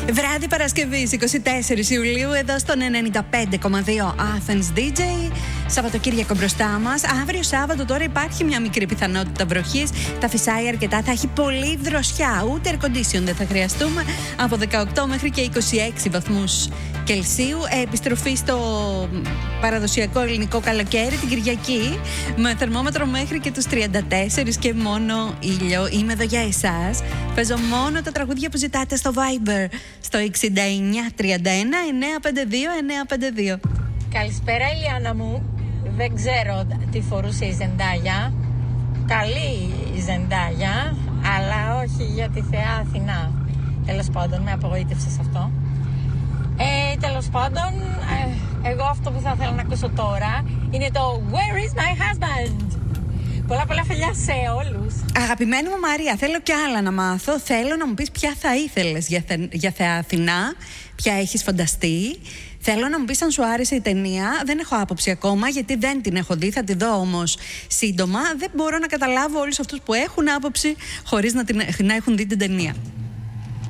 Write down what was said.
Βράδυ Παρασκευής 24 Ιουλίου εδώ στον 95,2 Athens DJ. Σαββατοκύριακο μπροστά μας. Αύριο Σάββατο τώρα υπάρχει μια μικρή πιθανότητα βροχής. Θα φυσάει αρκετά, θα έχει πολύ δροσιά. Ούτε air condition δεν θα χρειαστούμε. Από 18 μέχρι και 26 βαθμούς Κελσίου. Επιστροφή στο παραδοσιακό ελληνικό καλοκαίρι την Κυριακή. Με θερμόμετρο μέχρι και τους 34 και μόνο ήλιο. Είμαι εδώ για εσάς. Παίζω μόνο τα τραγούδια που ζητάτε στο Viber. Στο 6931 952 952. Καλησπέρα Ηλιάνα μου. Δεν ξέρω τι φορούσε η Ζεντάγια. Καλή η Ζεντάγια, αλλά όχι για τη Θεά Αθηνά. Τέλος πάντων, με απογοήτευσε αυτό. Τέλος πάντων, εγώ αυτό που θα ήθελα να ακούσω τώρα είναι το Where is my husband? Πολλά φιλιά σε όλους. Αγαπημένη μου Μαρία, θέλω κι άλλα να μάθω. Θέλω να μου πεις ποια θα ήθελες για Θεά Αθηνά, ποια έχεις φανταστεί. Θέλω να μου πεις αν σου άρεσε η ταινία. Δεν έχω άποψη ακόμα γιατί δεν την έχω δει. Θα τη δω όμως σύντομα. Δεν μπορώ να καταλάβω όλους αυτούς που έχουν άποψη χωρίς να έχουν δει την ταινία.